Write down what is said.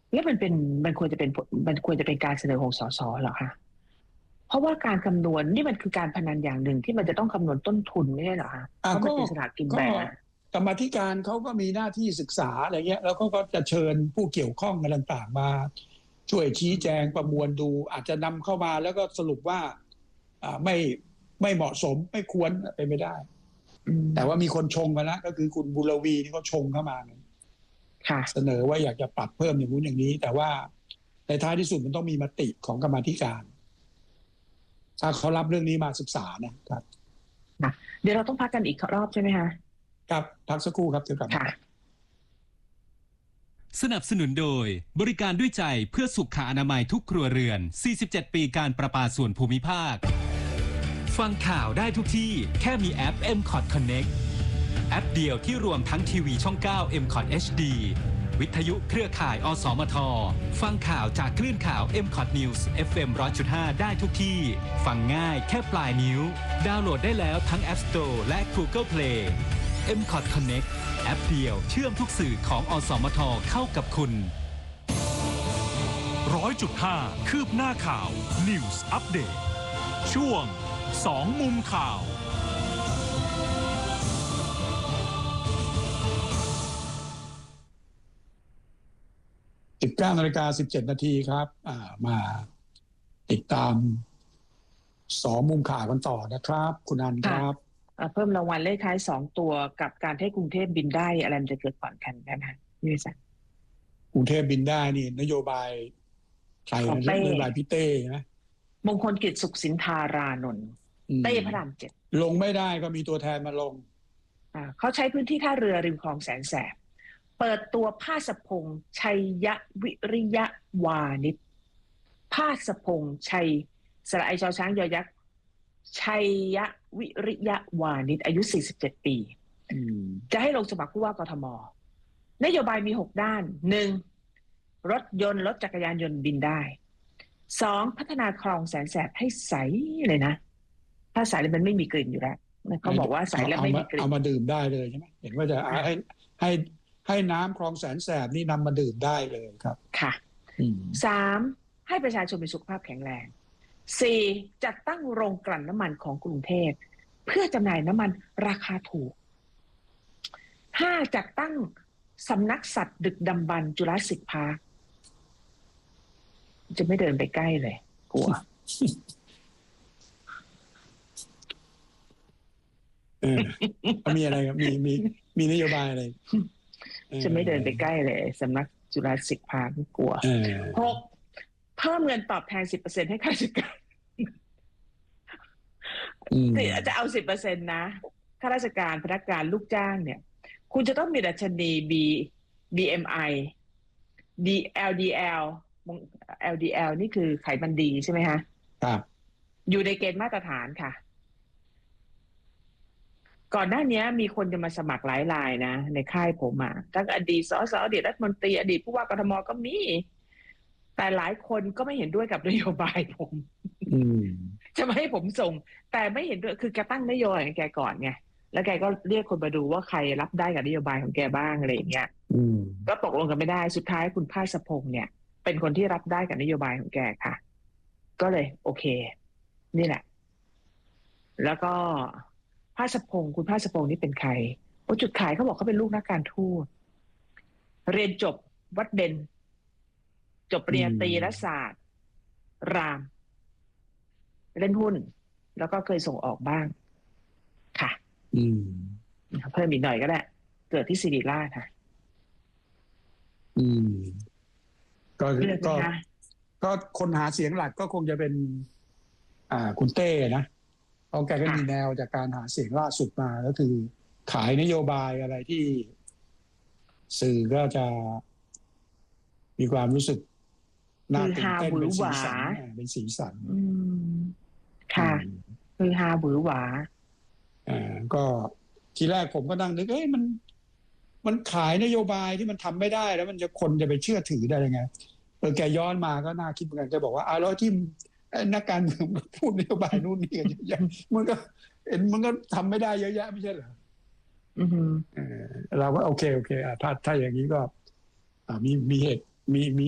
แล้วมันควรจะเป็นมันควรจะเป็นการเสนอของสสเหรอคะเพราะว่าการคำนวณนี่มันคือการพนันอย่างหนึ่งที่มันจะต้องคำนวณต้นทุนไม่ใช่เหรอคะเพราะมันเป็นสลากกินแบ่งกรรมาธิการเขาก็มีหน้าที่ศึกษาอะไรเงี้ยแล้วเขาก็จะเชิญผู้เกี่ยวข้องกันต่างๆมาช่วยชี้แจงประมวลดูอาจจะนำเข้ามาแล้วก็สรุปว่าไม่เหมาะสมไม่ควรเป็นไม่ได้แต่ว่ามีคนชงมาแล้วก็คือคุณบุรวีที่เขาชงเข้ามาเสนอว่าอยากจะปรับเพิ่มอย่างนู้นอย่างนี้แต่ว่าในท้ายที่สุดมันต้องมีมติของกรรมาธิการถ้าเขารับเรื่องนี้มาศึกษานะครับเดี๋ยวเราต้องพักกันอีกรอบใช่ไหมคะครับพักสักครู่ครับเดี๋ยวกลับมาสนับสนุนโดยบริการด้วยใจเพื่อสุขอนามัยทุกครัวเรือน47ปีการประปาส่วนภูมิภาคฟังข่าวได้ทุกที่แค่มีแอป MCOT Connect แอปเดียวที่รวมทั้งทีวีช่อง 9 MCOT HD วิทยุเครือข่ายอสมทฟังข่าวจากคลื่นข่าว MCOT News FM 100.5 ได้ทุกที่ฟังง่ายแค่ปลายนิ้วดาวน์โหลดได้แล้วทั้ง App Store และ Google Play MCOT Connect แอปเดียวเชื่อมทุกสื่อของอสมทเข้ากับคุณ 100.5 คืบหน้าข่าว News Update ช่วง2มุมข่าว 19:17 นาทีครับมาติดตาม2มุมข่าวกันต่อนะครับคุณอันครับเพิ่มรางวัลเลขท้าย2ตัวกับการให้กรุงเทพบินได้อะไรมันจะเกิดก่อนกันนะคะนี่สิกรุงเทพบินได้นี่นโยบายใครนโยบายพี่เต้นะมงคลกิจสุขสินธารานนท์เต้พระราม7 ลงไม่ได้ก็มีตัวแทนมาลงเขาใช้พื้นที่ท่าเรือริมคลองแสนแสบเปิดตัวภาสพงษ์ชัยยะวิริยะวานิชภาสพงษ์ชัยสระไอชอช้างยอยักษ์ชัยยะวิริยะวานิชอายุ47ปีจะให้ลงสมัครผู้ว่ากทมนโยบายมี6ด้าน 1. รถยนต์รถจักรยานยนต์บินได้ 2. พัฒนาคลองแสนแสบให้ใสเลยนะถ้าใสแล้วมันไม่มีกลิ่นอยู่แล้วเขาบอกว่าใสแล้วไม่มีกลิ่นเอามาดื่มได้เลยใช่ไหมเห็นว่าจะให้น้ำคลองแสนแสบนี่นำมาดื่มได้เลยครับค่ะ 3. ให้ประชาชนมีสุขภาพแข็งแรง 4. จัดตั้งโรงกลั่นน้ำมันของกรุงเทพเพื่อจำหน่ายน้ำมันราคาถูก 5. จัดตั้งสำนักสัตว์ดึกดำบรรพ์จุฬาสิกพาร์คจะไม่เดินไปใกล้เลยกลัวมีอะไรครับมีนโยบายอะไรจะไม่เดินไปใกล้เลยสำนักจุฬาสิกพาร์คกลัว 6. เพิ่มเงินตอบแทน 10% ให้ข้าราชการจะเอา 10% นะข้าราชการพนักงานลูกจ้างเนี่ยคุณจะต้องมีดัชนี BMI LDL นี่คือไขมันดีใช่ไหมคะครับอยู่ในเกณฑ์มาตรฐานค่ะก่อนหน้านี้มีคนจะมาสมัครหลายรายนะในค่ายผมทั้งอดีตสสอดีตรัฐมนตรีอดีตผู้ว่ากทมก็มีแต่หลายคนก็ไม่เห็นด้วยกับนโยบายผมจะไม่ให้ผมส่งแต่ไม่เห็นด้วยคือแกตั้งนโยบายของแกก่อนไงแล้วแกก็เรียกคนมาดูว่าใครรับได้กับนโยบายของแกบ้างอะไรอย่างเงี้ยก็ตกลงกันไม่ได้สุดท้ายคุณภาสพงษ์เนี่ยเป็นคนที่รับได้กับนโยบายของแกค่ะก็เลยโอเคนี่แหละแล้วก็ภาสพงษ์คุณภาสพงษ์นี่เป็นใครจุดขายเขาบอกเขาเป็นลูกนักการทูตเรียนจบวัดเบญจบปริญญาตรีรัฐศาสตร์รามเล่นหุ้นแล้วก็เคยส่งออกบ้างค่ะเพิ่มอีกหน่อยก็ได้เกิดที่ศิริราชค่ะก็คนหาเสียงหลักก็คงจะเป็นคุณเต้นะเพราะแกก็มีแนวจากการหาเสียงล่าสุดมาก็คือขายนโยบายอะไรที่สื่อก็จะมีความรู้สึกน่าตื่นเต้นเป็นสีสันค่ะคือฮาหวือหวาก็ทีแรกผมก็นั่งนึกมันขายนโยบายที่มันทำไม่ได้แล้วมันจะคนจะไปเชื่อถือได้ยังไงแกย้อนมาก็น่าคิดเหมือนกันแกบอกว่าแล้วที่นักการเมืองพูดนโยบายนู่นนี่กันเยอะแยะมันก็ทำไม่ได้เยอะแยะไม่ใช่เหรอเราก็โอเคถ้าอย่างนี้ก็มีเหตุมี